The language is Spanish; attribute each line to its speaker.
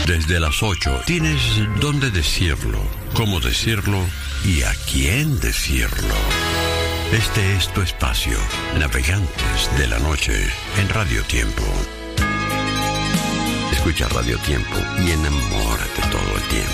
Speaker 1: Desde las 8 tienes dónde decirlo, cómo decirlo y a quién decirlo. Este es tu espacio, Navegantes de la Noche, en Radio Tiempo. Escucha Radio Tiempo y enamórate todo el tiempo.